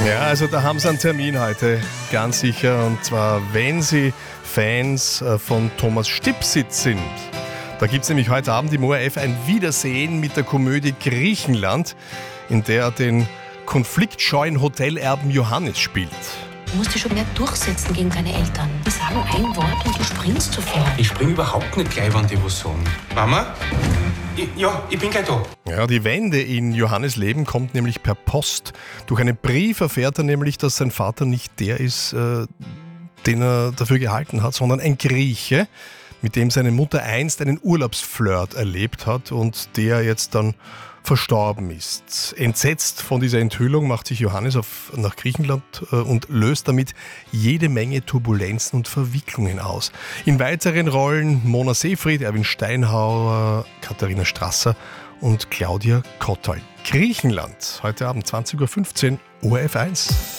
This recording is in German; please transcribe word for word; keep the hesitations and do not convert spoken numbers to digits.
Ja, also da haben Sie einen Termin heute, ganz sicher. Und zwar, wenn Sie Fans von Thomas Stipsitz sind. Da gibt es nämlich heute Abend im O R F ein Wiedersehen mit der Komödie Griechenland, in der er den konfliktscheuen Hotelerben Johannes spielt. Du musst dich schon mehr durchsetzen gegen deine Eltern. Die sagen ein Wort und du springst sofort. Ich spring überhaupt nicht gleich, wenn die was sagen. Mama? Ich, ja, ich bin gleich da. Ja, die Wende in Johannes Leben kommt nämlich per Post. Durch einen Brief erfährt er nämlich, dass sein Vater nicht der ist, äh, den er dafür gehalten hat, sondern ein Grieche, mit dem seine Mutter einst einen Urlaubsflirt erlebt hat und der jetzt dann verstorben ist. Entsetzt von dieser Enthüllung macht sich Johannes auf, nach Griechenland äh, und löst damit jede Menge Turbulenzen und Verwicklungen aus. In weiteren Rollen Mona Seyfried, Erwin Steinhauer, Katharina Strasser und Claudia Kottal. Griechenland, heute Abend zwanzig Uhr fünfzehn, O R F eins.